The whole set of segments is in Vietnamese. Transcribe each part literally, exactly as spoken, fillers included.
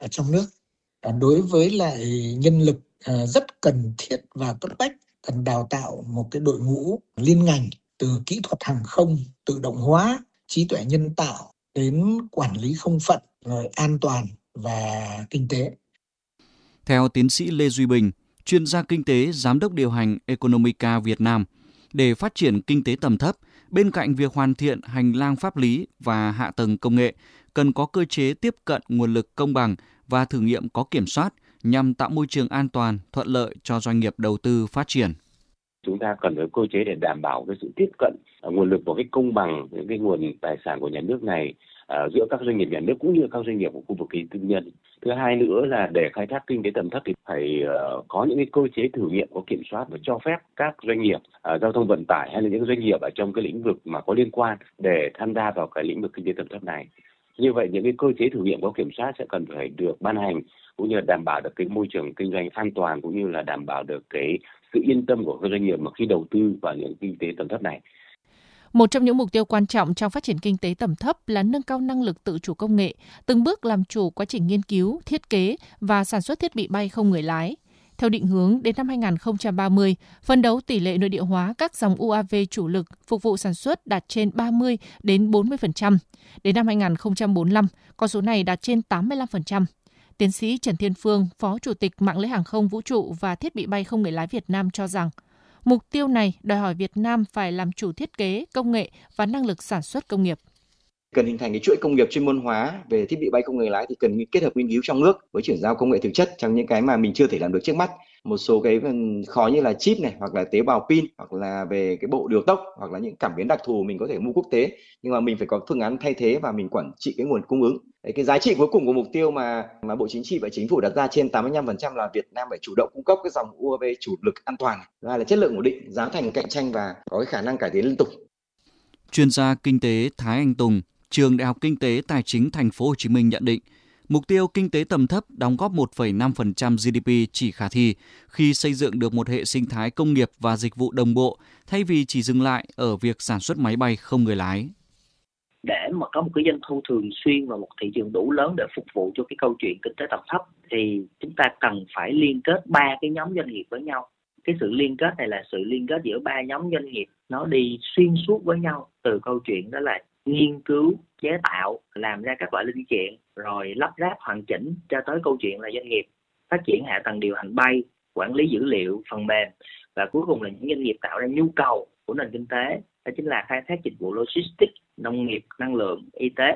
ở trong nước. À, đối với lại nhân lực à, rất cần thiết và cấp bách, cần đào tạo một cái đội ngũ liên ngành từ kỹ thuật hàng không, tự động hóa, trí tuệ nhân tạo đến quản lý không phận, rồi an toàn và kinh tế. Theo tiến sĩ Lê Duy Bình, chuyên gia kinh tế, giám đốc điều hành Economica Việt Nam, để phát triển kinh tế tầm thấp, bên cạnh việc hoàn thiện hành lang pháp lý và hạ tầng công nghệ, cần có cơ chế tiếp cận nguồn lực công bằng và thử nghiệm có kiểm soát nhằm tạo môi trường an toàn, thuận lợi cho doanh nghiệp đầu tư phát triển. Chúng ta cần có cơ chế để đảm bảo cái sự tiếp cận nguồn lực một cách công bằng những cái nguồn tài sản của nhà nước này uh, giữa các doanh nghiệp nhà nước cũng như các doanh nghiệp của khu vực kinh tế tư nhân. Thứ hai nữa là để khai thác kinh tế tầm thấp thì phải uh, có những cái cơ chế thử nghiệm có kiểm soát và cho phép các doanh nghiệp uh, giao thông vận tải hay là những doanh nghiệp ở trong cái lĩnh vực mà có liên quan để tham gia vào cái lĩnh vực kinh tế tầm thấp này. Như vậy những cái cơ chế thử nghiệm có kiểm soát sẽ cần phải được ban hành cũng như là đảm bảo được cái môi trường kinh doanh an toàn cũng như là đảm bảo được cái sự yên tâm của các doanh nghiệp mà khi đầu tư vào những kinh tế tầm thấp này. Một trong những mục tiêu quan trọng trong phát triển kinh tế tầm thấp là nâng cao năng lực tự chủ công nghệ, từng bước làm chủ quá trình nghiên cứu, thiết kế và sản xuất thiết bị bay không người lái. Theo định hướng, đến năm hai không ba mươi, phấn đấu tỷ lệ nội địa hóa các dòng u a vê chủ lực phục vụ sản xuất đạt trên ba mươi đến bốn mươi phần trăm. Đến năm hai không bốn lăm, con số này đạt trên tám mươi lăm phần trăm. Tiến sĩ Trần Thiên Phương, Phó Chủ tịch Mạng lưới Hàng không Vũ trụ và Thiết bị bay không người lái Việt Nam cho rằng, mục tiêu này đòi hỏi Việt Nam phải làm chủ thiết kế, công nghệ và năng lực sản xuất công nghiệp. Cần hình thành cái chuỗi công nghiệp chuyên môn hóa về thiết bị bay không người lái thì cần kết hợp nghiên cứu trong nước với chuyển giao công nghệ thực chất trong những cái mà mình chưa thể làm được trước mắt. Một số cái khó như là chip này, hoặc là tế bào pin, hoặc là về cái bộ điều tốc, hoặc là những cảm biến đặc thù mình có thể mua quốc tế, nhưng mà mình phải có phương án thay thế và mình quản trị cái nguồn cung ứng. Đấy, cái giá trị cuối cùng của mục tiêu mà mà Bộ Chính trị và Chính phủ đặt ra trên tám mươi lăm phần trăm là Việt Nam phải chủ động cung cấp cái dòng u a vê chủ lực an toàn, thứ hai là chất lượng ổn định, giá thành cạnh tranh và có cái khả năng cải tiến liên tục. Chuyên gia kinh tế Thái Anh Tùng, Trường Đại học Kinh tế Tài chính Thành phố Hồ Chí Minh nhận định, mục tiêu kinh tế tầm thấp đóng góp một phẩy năm phần trăm giê đê pê chỉ khả thi khi xây dựng được một hệ sinh thái công nghiệp và dịch vụ đồng bộ, thay vì chỉ dừng lại ở việc sản xuất máy bay không người lái. Để mà có một cái doanh thu thường xuyên và một thị trường đủ lớn để phục vụ cho cái câu chuyện kinh tế tầm thấp thì chúng ta cần phải liên kết ba cái nhóm doanh nghiệp với nhau. Cái sự liên kết này là sự liên kết giữa ba nhóm doanh nghiệp, nó đi xuyên suốt với nhau, từ câu chuyện đó là nghiên cứu, chế tạo, làm ra các loại linh kiện, rồi lắp ráp hoàn chỉnh cho tới câu chuyện là doanh nghiệp phát triển hạ tầng điều hành bay, quản lý dữ liệu, phần mềm và cuối cùng là những doanh nghiệp tạo ra nhu cầu của nền kinh tế, đó chính là khai thác dịch vụ logistics, nông nghiệp, năng lượng, y tế.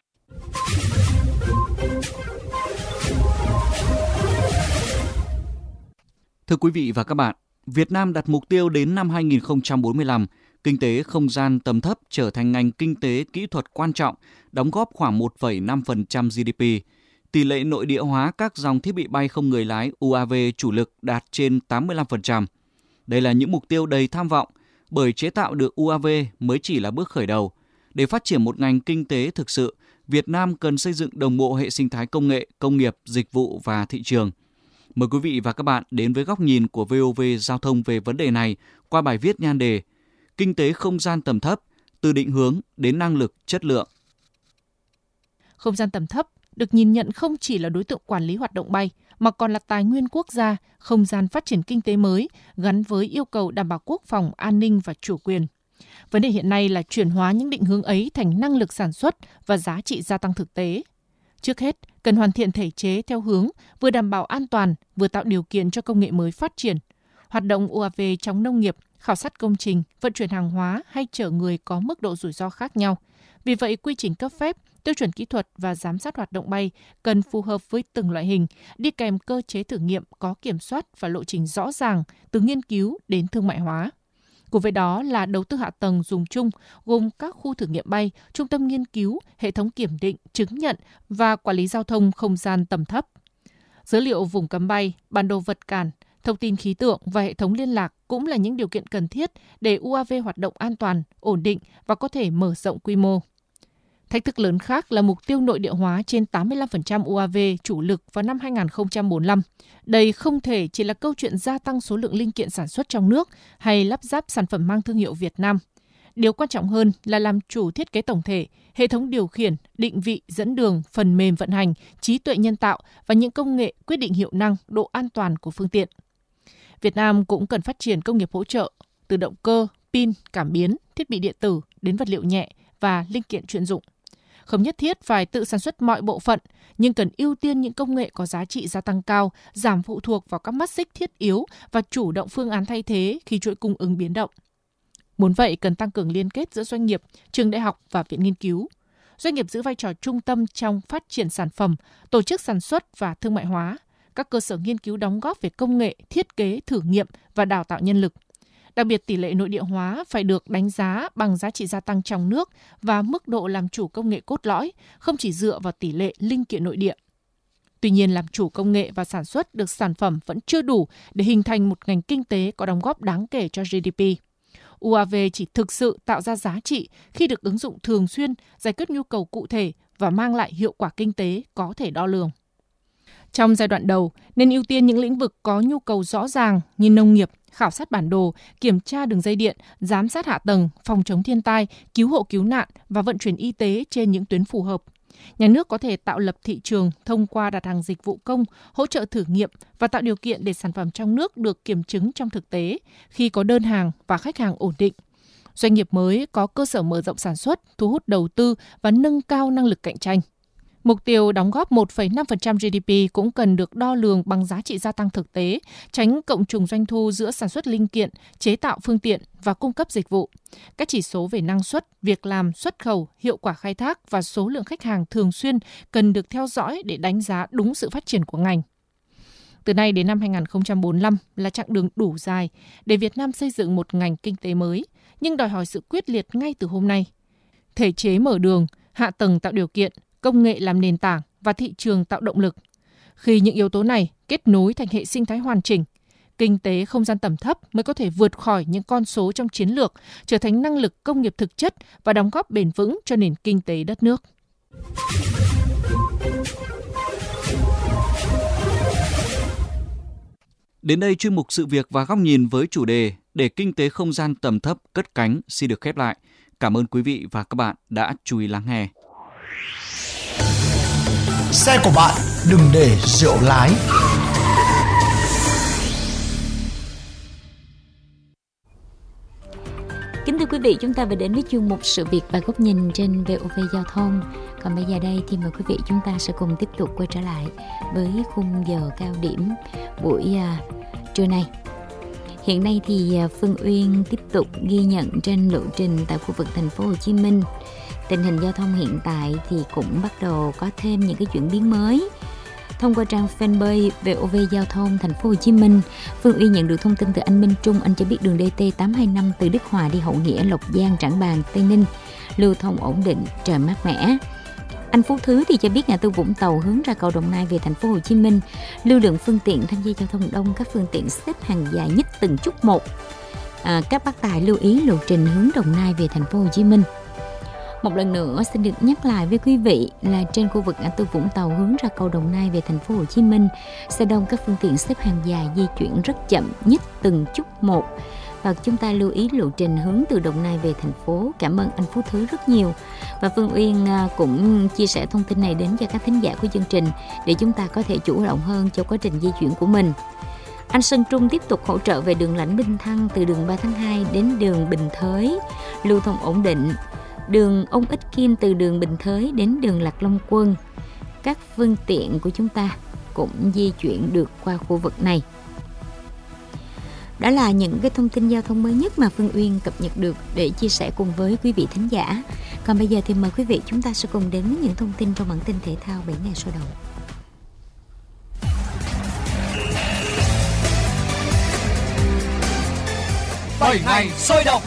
Thưa quý vị và các bạn, Việt Nam đặt mục tiêu đến năm hai không bốn lăm, kinh tế không gian tầm thấp trở thành ngành kinh tế kỹ thuật quan trọng, đóng góp khoảng một phẩy năm phần trăm giê đê pê. Tỷ lệ nội địa hóa các dòng thiết bị bay không người lái u a vê chủ lực đạt trên tám mươi lăm phần trăm. Đây là những mục tiêu đầy tham vọng, bởi chế tạo được u a vê mới chỉ là bước khởi đầu. Để phát triển một ngành kinh tế thực sự, Việt Nam cần xây dựng đồng bộ hệ sinh thái công nghệ, công nghiệp, dịch vụ và thị trường. Mời quý vị và các bạn đến với góc nhìn của vê o vê Giao thông về vấn đề này qua bài viết nhan đề Kinh tế không gian tầm thấp, từ định hướng đến năng lực chất lượng. Không gian tầm thấp được nhìn nhận không chỉ là đối tượng quản lý hoạt động bay, mà còn là tài nguyên quốc gia, không gian phát triển kinh tế mới gắn với yêu cầu đảm bảo quốc phòng, an ninh và chủ quyền. Vấn đề hiện nay là chuyển hóa những định hướng ấy thành năng lực sản xuất và giá trị gia tăng thực tế. Trước hết, cần hoàn thiện thể chế theo hướng vừa đảm bảo an toàn, vừa tạo điều kiện cho công nghệ mới phát triển. Hoạt động u a vê trong nông nghiệp, khảo sát công trình, vận chuyển hàng hóa hay chở người có mức độ rủi ro khác nhau. Vì vậy, quy trình cấp phép, tiêu chuẩn kỹ thuật và giám sát hoạt động bay cần phù hợp với từng loại hình, đi kèm cơ chế thử nghiệm có kiểm soát và lộ trình rõ ràng từ nghiên cứu đến thương mại hóa. Cùng với đó là đầu tư hạ tầng dùng chung, gồm các khu thử nghiệm bay, trung tâm nghiên cứu, hệ thống kiểm định, chứng nhận và quản lý giao thông không gian tầm thấp. Dữ liệu vùng cấm bay, bản đồ vật cản, thông tin khí tượng và hệ thống liên lạc cũng là những điều kiện cần thiết để u a vê hoạt động an toàn, ổn định và có thể mở rộng quy mô. Thách thức lớn khác là mục tiêu nội địa hóa trên tám mươi lăm phần trăm u a vê chủ lực vào năm hai không bốn lăm. Đây không thể chỉ là câu chuyện gia tăng số lượng linh kiện sản xuất trong nước hay lắp ráp sản phẩm mang thương hiệu Việt Nam. Điều quan trọng hơn là làm chủ thiết kế tổng thể, hệ thống điều khiển, định vị, dẫn đường, phần mềm vận hành, trí tuệ nhân tạo và những công nghệ quyết định hiệu năng, độ an toàn của phương tiện. Việt Nam cũng cần phát triển công nghiệp hỗ trợ, từ động cơ, pin, cảm biến, thiết bị điện tử đến vật liệu nhẹ và linh kiện chuyên dụng. Không nhất thiết phải tự sản xuất mọi bộ phận, nhưng cần ưu tiên những công nghệ có giá trị gia tăng cao, giảm phụ thuộc vào các mắt xích thiết yếu và chủ động phương án thay thế khi chuỗi cung ứng biến động. Muốn vậy, cần tăng cường liên kết giữa doanh nghiệp, trường đại học và viện nghiên cứu. Doanh nghiệp giữ vai trò trung tâm trong phát triển sản phẩm, tổ chức sản xuất và thương mại hóa. Các cơ sở nghiên cứu đóng góp về công nghệ, thiết kế, thử nghiệm và đào tạo nhân lực. Đặc biệt, tỷ lệ nội địa hóa phải được đánh giá bằng giá trị gia tăng trong nước và mức độ làm chủ công nghệ cốt lõi, không chỉ dựa vào tỷ lệ linh kiện nội địa. Tuy nhiên, làm chủ công nghệ và sản xuất được sản phẩm vẫn chưa đủ để hình thành một ngành kinh tế có đóng góp đáng kể cho giê đê pê. u a vê chỉ thực sự tạo ra giá trị khi được ứng dụng thường xuyên, giải quyết nhu cầu cụ thể và mang lại hiệu quả kinh tế có thể đo lường. Trong giai đoạn đầu, nên ưu tiên những lĩnh vực có nhu cầu rõ ràng như nông nghiệp, khảo sát bản đồ, kiểm tra đường dây điện, giám sát hạ tầng, phòng chống thiên tai, cứu hộ cứu nạn và vận chuyển y tế trên những tuyến phù hợp. Nhà nước có thể tạo lập thị trường thông qua đặt hàng dịch vụ công, hỗ trợ thử nghiệm và tạo điều kiện để sản phẩm trong nước được kiểm chứng trong thực tế khi có đơn hàng và khách hàng ổn định. Doanh nghiệp mới có cơ sở mở rộng sản xuất, thu hút đầu tư và nâng cao năng lực cạnh tranh. Mục tiêu đóng góp một phẩy năm phần trăm giê đê pê cũng cần được đo lường bằng giá trị gia tăng thực tế, tránh cộng trùng doanh thu giữa sản xuất linh kiện, chế tạo phương tiện và cung cấp dịch vụ. Các chỉ số về năng suất, việc làm, xuất khẩu, hiệu quả khai thác và số lượng khách hàng thường xuyên cần được theo dõi để đánh giá đúng sự phát triển của ngành. Từ nay đến năm hai không bốn lăm là chặng đường đủ dài để Việt Nam xây dựng một ngành kinh tế mới, nhưng đòi hỏi sự quyết liệt ngay từ hôm nay. Thể chế mở đường, hạ tầng tạo điều kiện, công nghệ làm nền tảng và thị trường tạo động lực. Khi những yếu tố này kết nối thành hệ sinh thái hoàn chỉnh, kinh tế không gian tầm thấp mới có thể vượt khỏi những con số trong chiến lược, trở thành năng lực công nghiệp thực chất và đóng góp bền vững cho nền kinh tế đất nước. Đến đây, chuyên mục Sự việc và góc nhìn với chủ đề Để kinh tế không gian tầm thấp cất cánh xin được khép lại. Cảm ơn quý vị và các bạn đã chú ý lắng nghe. Xe của bạn đừng để rượu lái. Kính thưa quý vị, chúng ta vừa đến với chuyên mục Sự việc và góc nhìn trên vê o vê Giao thông. Còn bây giờ đây thì mời quý vị chúng ta sẽ cùng tiếp tục quay trở lại với khung giờ cao điểm buổi à, trưa nay. Hiện nay thì Phương Uyên tiếp tục ghi nhận trên lộ trình tại khu vực thành phố Hồ Chí Minh. Tình hình giao thông hiện tại thì cũng bắt đầu có thêm những cái chuyển biến mới. Thông qua trang fanpage vê o vê Giao thông thành phố Hồ Chí Minh, Phương Uyên nhận được thông tin từ anh Minh Trung. Anh cho biết đường đê tê tám hai năm từ Đức Hòa đi Hậu Nghĩa, Lộc Giang, Trảng Bàng, Tây Ninh lưu thông ổn định, trời mát mẻ. Anh Phú Thứ thì cho biết ngã tư Vũng Tàu hướng ra cầu Đồng Nai về thành phố Hồ Chí Minh, lưu lượng phương tiện tham gia giao thông đông, các phương tiện xếp hàng dài nhất từng chút một. À, các bác tài lưu ý lộ trình hướng Đồng Nai về thành phố Hồ Chí Minh. Một lần nữa xin được nhắc lại với quý vị là trên khu vực ngã tư Vũng Tàu hướng ra cầu Đồng Nai về thành phố Hồ Chí Minh, xe đông, các phương tiện xếp hàng dài di chuyển rất chậm nhất từng chút một. Và chúng ta lưu ý lộ trình hướng từ Đồng Nai về thành phố. Cảm ơn anh Phú Thứ rất nhiều. Và Phương Uyên cũng chia sẻ thông tin này đến cho các thính giả của chương trình để chúng ta có thể chủ động hơn cho quá trình di chuyển của mình. Anh Sơn Trung tiếp tục hỗ trợ về đường Lãnh Bình Thăng từ đường ba tháng hai đến đường Bình Thới, lưu thông ổn định. Đường Ông Ích Kim từ đường Bình Thới đến đường Lạc Long Quân, các phương tiện của chúng ta cũng di chuyển được qua khu vực này. Đó là những cái thông tin giao thông mới nhất mà Phương Uyên cập nhật được để chia sẻ cùng với quý vị thính giả. Còn bây giờ thì mời quý vị chúng ta sẽ cùng đến với những thông tin trong bản tin thể thao bảy ngày sôi động. bảy ngày sôi động.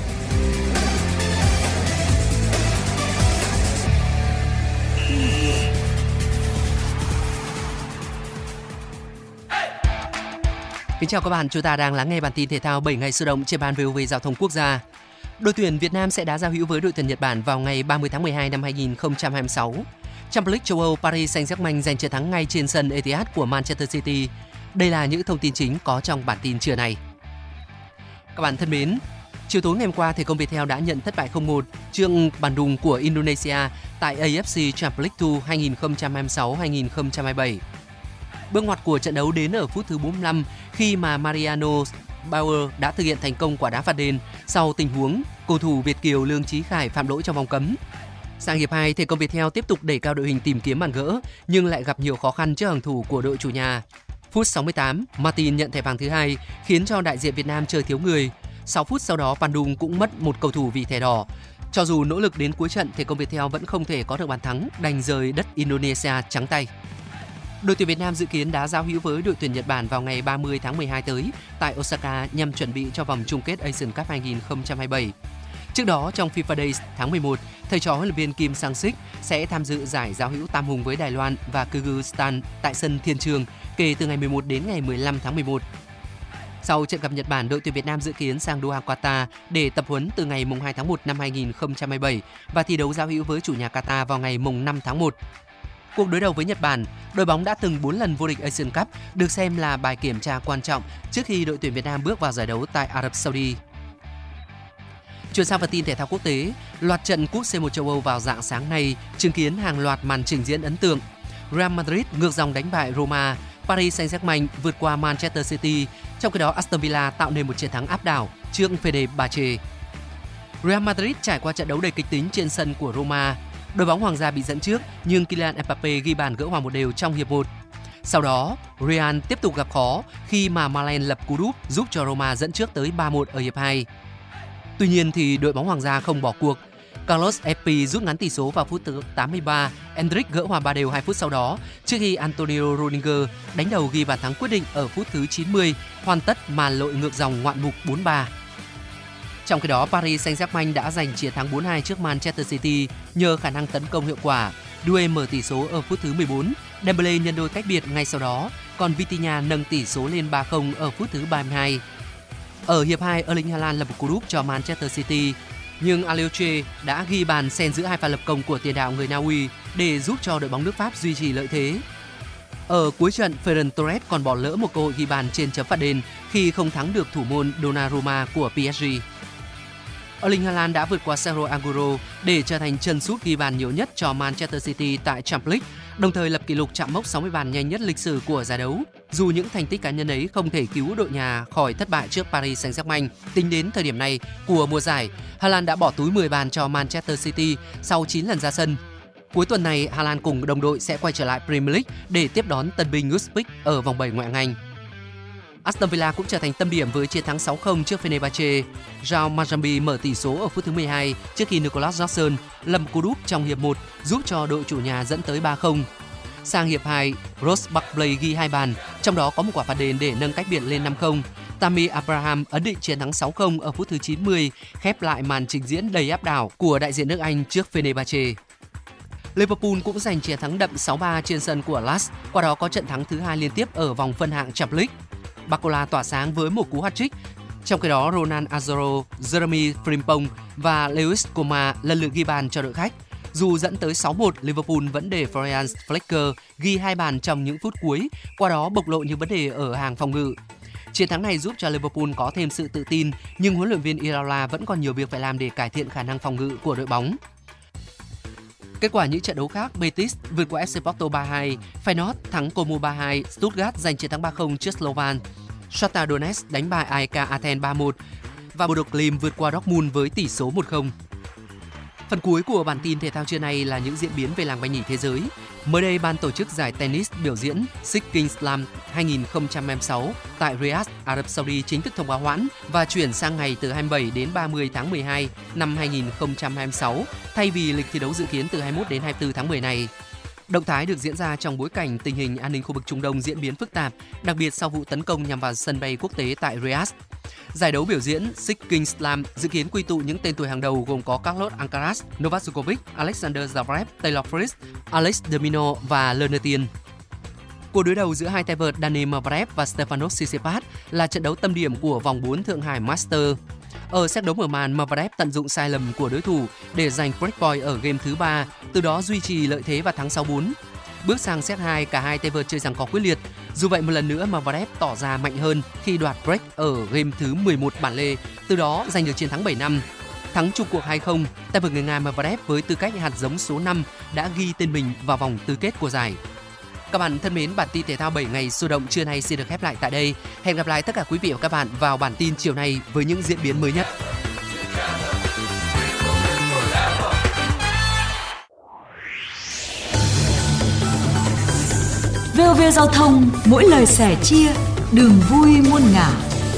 Kính chào các bạn, chúng ta đang lắng nghe bản tin thể thao bảy ngày sôi động trên ban vê o vê Giao thông Quốc gia. Đội tuyển Việt Nam sẽ đá giao hữu với đội tuyển Nhật Bản vào ngày ba mươi tháng mười hai năm hai nghìn không trăm hai mươi sáu. Champions League châu Âu, Paris Saint-Germain giành chiến thắng ngay trên sân Etihad của Manchester City. Đây là những thông tin chính có trong bản tin trưa nay. Các bạn thân mến, Chiều tối ngày hôm qua, thể công Viettel đã nhận thất bại không một trước Bandung của Indonesia tại a ép xê Champions League hai hai không hai sáu hai nghìn không trăm hai mươi bảy. Bước ngoặt của trận đấu đến ở phút thứ bốn mươi lăm khi mà Mariano Bauer đã thực hiện thành công quả đá phạt đền sau tình huống cầu thủ Việt kiều Lương Chí Khải phạm lỗi trong vòng cấm. Sang hiệp hai, thể công Viettel tiếp tục đẩy cao đội hình tìm kiếm bàn gỡ nhưng lại gặp nhiều khó khăn trước hàng thủ của đội chủ nhà. Phút sáu mươi tám, Martin nhận thẻ vàng thứ hai khiến cho đại diện Việt Nam chơi thiếu người. sáu phút sau đó, Bandung cũng mất một cầu thủ vì thẻ đỏ. Cho dù nỗ lực đến cuối trận, thể công Viettel vẫn không thể có được bàn thắng, đành rời đất Indonesia trắng tay. Đội tuyển Việt Nam dự kiến đá giao hữu với đội tuyển Nhật Bản vào ngày ba mươi tháng mười hai tới tại Osaka nhằm chuẩn bị cho vòng chung kết Asian Cup hai không hai bảy. Trước đó, trong FIFA Days tháng mười một, thầy trò huấn luyện viên Kim Sang-sik sẽ tham dự giải giao hữu tam hùng với Đài Loan và Kyrgyzstan tại sân Thiên Trường kể từ ngày mười một đến ngày mười lăm tháng mười một. Sau trận gặp Nhật Bản, đội tuyển Việt Nam dự kiến sang Doha, Qatar để tập huấn từ ngày hai tháng một năm hai không hai bảy và thi đấu giao hữu với chủ nhà Qatar vào ngày năm tháng một. Cuộc đối đầu với Nhật Bản, đội bóng đã từng bốn lần vô địch Asian Cup, được xem là bài kiểm tra quan trọng trước khi đội tuyển Việt Nam bước vào giải đấu tại Ả Rập Saudi. Chuyển sang phần tin thể thao quốc tế, loạt trận cúp xê một châu Âu vào rạng sáng nay chứng kiến hàng loạt màn trình diễn ấn tượng. Real Madrid ngược dòng đánh bại Roma, Paris Saint-Germain vượt qua Manchester City, trong khi đó Aston Villa tạo nên một chiến thắng áp đảo trước Fenerbahce. Real Madrid trải qua trận đấu đầy kịch tính trên sân của Roma. Đội bóng Hoàng gia bị dẫn trước nhưng Kylian Mbappé ghi bàn gỡ hòa một đều trong hiệp một. Sau đó, Real tiếp tục gặp khó khi mà Malen lập cú đúp giúp cho Roma dẫn trước tới ba một ở hiệp hai. Tuy nhiên thì đội bóng Hoàng gia không bỏ cuộc. Carlos Epi rút ngắn tỷ số vào phút thứ tám mươi ba, Endrick gỡ hòa ba đều hai phút sau đó trước khi Antonio Rudiger đánh đầu ghi bàn thắng quyết định ở phút thứ chín mươi, hoàn tất màn lội ngược dòng ngoạn mục bốn ba. Trong khi đó, Paris Saint-Germain đã giành chiến thắng bốn hai trước Manchester City nhờ khả năng tấn công hiệu quả. Doué mở tỷ số ở phút thứ mười bốn, Dembele nhân đôi cách biệt ngay sau đó, còn Vitinha nâng tỷ số lên ba không ở phút thứ ba mươi hai. Ở hiệp hai, Erling Haaland lập một cú đúp cho Manchester City, nhưng Alioche đã ghi bàn xen giữa hai pha lập công của tiền đạo người Na Uy để giúp cho đội bóng nước Pháp duy trì lợi thế. Ở cuối trận, Ferran Torres còn bỏ lỡ một cơ hội ghi bàn trên chấm phạt đền khi không thắng được thủ môn Donnarumma của pê ét giê. Erling Haaland đã vượt qua Sergio Aguero để trở thành chân sút ghi bàn nhiều nhất cho Manchester City tại Champions League, đồng thời lập kỷ lục chạm mốc sáu mươi bàn nhanh nhất lịch sử của giải đấu. Dù những thành tích cá nhân ấy không thể cứu đội nhà khỏi thất bại trước Paris Saint-Germain, tính đến thời điểm này của mùa giải, Haaland đã bỏ túi mười bàn cho Manchester City sau chín lần ra sân. Cuối tuần này, Haaland cùng đồng đội sẽ quay trở lại Premier League để tiếp đón tân binh Uzbek ở vòng bảy ngoại hạng Anh. Aston Villa cũng trở thành tâm điểm với chiến thắng sáu không trước Fenerbahce. João Majambi mở tỷ số ở phút thứ mười hai trước khi Nicolas Jackson lập cú đúp trong hiệp một giúp cho đội chủ nhà dẫn tới ba không. Sang hiệp hai, Ross Barkley ghi hai bàn, trong đó có một quả phạt đền để nâng cách biệt lên năm không. Tammy Abraham ấn định chiến thắng sáu không ở phút thứ chín mươi, khép lại màn trình diễn đầy áp đảo của đại diện nước Anh trước Fenerbahce. Liverpool cũng giành chiến thắng đậm sáu ba trên sân của Leeds, qua đó có trận thắng thứ hai liên tiếp ở vòng phân hạng Champions League. Barcola tỏa sáng với một cú hat-trick, trong khi đó Ronald Azaro, Jeremy Frimpong và Lewis Coma lần lượt ghi bàn cho đội khách. Dù dẫn tới sáu một, Liverpool vẫn để Florian Flecker ghi hai bàn trong những phút cuối, qua đó bộc lộ những vấn đề ở hàng phòng ngự. Chiến thắng này giúp cho Liverpool có thêm sự tự tin, nhưng huấn luyện viên Iraola vẫn còn nhiều việc phải làm để cải thiện khả năng phòng ngự của đội bóng. Kết quả những trận đấu khác, Betis vượt qua ép xê Porto ba hai, Feyenoord thắng Como ba hai, Stuttgart giành chiến thắng ba không trước Slovan, Shakhtar Donetsk đánh bại a e ca Athens ba một và Bodo Glimt vượt qua Dortmund với tỷ số một không. Phần cuối của bản tin thể thao trưa nay là những diễn biến về làng banh nhì thế giới. Mới đây, ban tổ chức giải tennis biểu diễn Six Kings Slam hai không hai sáu tại Riyadh, Ả Rập Saudi chính thức thông báo hoãn và chuyển sang ngày từ hai mươi bảy đến ba mươi tháng mười hai năm hai không hai sáu, thay vì lịch thi đấu dự kiến từ hai mươi mốt đến hai mươi tư tháng mười này. Động thái được diễn ra trong bối cảnh tình hình an ninh khu vực Trung Đông diễn biến phức tạp, đặc biệt sau vụ tấn công nhằm vào sân bay quốc tế tại Riyadh. Giải đấu biểu diễn Six Kings Slam dự kiến quy tụ những tên tuổi hàng đầu gồm có Carlos Alcaraz, Novak Djokovic, Alexander Zverev, Taylor Fritz, Alex de Minaur và Lernertien. Cuộc đối đầu giữa hai tay vợt Daniil Medvedev và Stefanos Tsitsipas là trận đấu tâm điểm của vòng bốn Thượng Hải Master. Ở set đấu mở màn, Medvedev tận dụng sai lầm của đối thủ để giành break point ở game thứ ba, từ đó duy trì lợi thế và thắng sáu bốn. Bước sang set hai, cả hai tay vợt chơi giằng co quyết liệt. Dù vậy một lần nữa Medvedev tỏ ra mạnh hơn khi đoạt break ở game thứ mười một bản lề, từ đó giành được chiến thắng bảy năm. Thắng chung cuộc hai không, tay vợt người Nga Medvedev với tư cách hạt giống số năm đã ghi tên mình vào vòng tứ kết của giải. Các bạn thân mến, bản tin thể thao bảy ngày sôi động trưa nay xin được khép lại tại đây. Hẹn gặp lại tất cả quý vị và các bạn vào bản tin chiều nay với những diễn biến mới nhất. vê o vê Giao thông, mỗi lời sẻ chia, đường vui muôn ngả.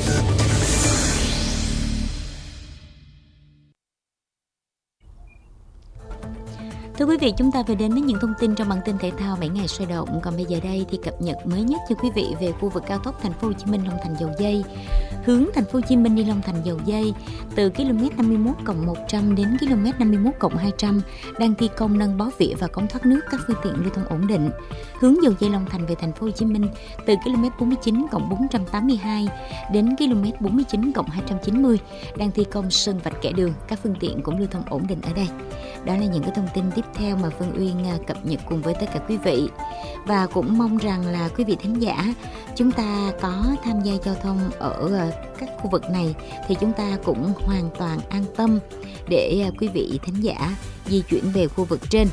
Thưa quý vị, chúng ta vừa đến với những thông tin trong bản tin thể thao bảy ngày sôi động. Còn bây giờ đây thì cập nhật mới nhất cho quý vị về khu vực cao tốc Thành phố Hồ Chí Minh Long Thành Dầu Giây. Hướng Thành phố Hồ Chí Minh đi Long Thành Dầu Giây từ km năm mươi mốt cộng một trăm đến km năm mươi mốt cộng hai trăm đang thi công nâng bó vỉa và cống thoát nước, các phương tiện lưu thông ổn định. Hướng Dầu Giây Long Thành về Thành phố Hồ Chí Minh từ km bốn mươi chín cộng bốn trăm tám mươi hai đến km bốn mươi chín cộng hai trăm chín mươi đang thi công sơn vạch kẻ đường, các phương tiện cũng lưu thông ổn định ở đây. Đó là những cái thông tin tiếp theo mà Phương Uyên cập nhật cùng với tất cả quý vị. Và cũng mong rằng là quý vị thính giả chúng ta có tham gia giao thông ở các khu vực này thì chúng ta cũng hoàn toàn an tâm để quý vị thính giả di chuyển về khu vực trên.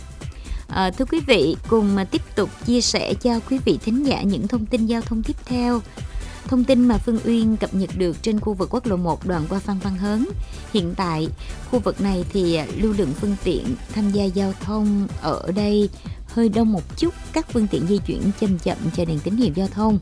À, thưa quý vị, cùng tiếp tục chia sẻ cho quý vị thính giả những thông tin giao thông tiếp theo. Thông tin mà Phương Uyên cập nhật được trên khu vực quốc lộ một đoạn qua Phan Văn Hớn. Hiện tại, khu vực này thì lưu lượng phương tiện tham gia giao thông ở đây hơi đông một chút, các phương tiện di chuyển chậm chậm chờ đèn tín hiệu giao thông.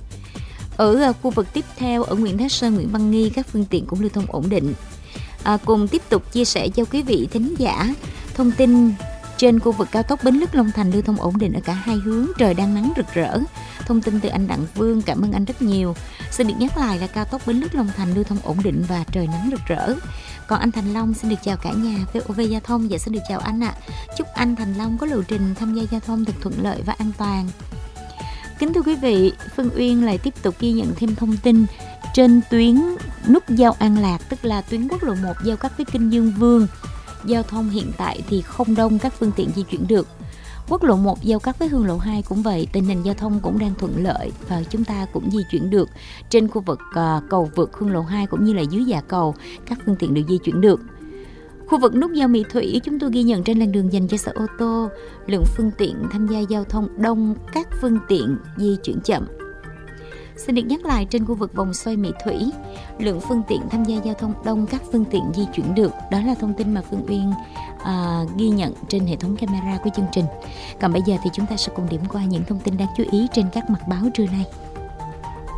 Ở khu vực tiếp theo, ở Nguyễn Thái Sơn, Nguyễn Văn Nghi, các phương tiện cũng lưu thông ổn định. À, cùng tiếp tục chia sẻ cho quý vị thính giả thông tin trên khu vực cao tốc Bến Lức Long Thành lưu thông ổn định ở cả hai hướng, trời đang nắng rực rỡ. Thông tin từ anh Đặng Vương, cảm ơn anh rất nhiều. Xin được nhắc lại là cao tốc Bến Lức Long Thành lưu thông ổn định và trời nắng rực rỡ. Còn anh Thành Long xin được chào cả nhà vê o vê Giao thông. Dạ xin được chào anh ạ. À. Chúc anh Thành Long có lộ trình tham gia giao thông thật thuận lợi và an toàn. Kính thưa quý vị, Phương Uyên lại tiếp tục ghi nhận thêm thông tin trên tuyến nút giao An Lạc, tức là tuyến quốc lộ một giao cắt với Kinh Dương Vương. Giao thông hiện tại thì không đông, các phương tiện di chuyển được. Quốc lộ một giao cắt với Hương lộ hai cũng vậy, tình hình giao thông cũng đang thuận lợi và chúng ta cũng di chuyển được. Trên khu vực uh, cầu vượt Hương lộ hai cũng như là dưới dạ cầu, các phương tiện được di chuyển được. Khu vực nút giao Mỹ Thủy chúng tôi ghi nhận trên làn đường dành cho xe ô tô, lượng phương tiện tham gia giao thông đông, các phương tiện di chuyển chậm. Xin được nhắc lại, trên khu vực vòng xoay Mỹ Thủy, lượng phương tiện tham gia giao thông đông, các phương tiện di chuyển được. Đó là thông tin mà Phương Uyên à, ghi nhận trên hệ thống camera của chương trình. Còn bây giờ thì chúng ta sẽ cùng điểm qua những thông tin đáng chú ý trên các mặt báo trưa nay.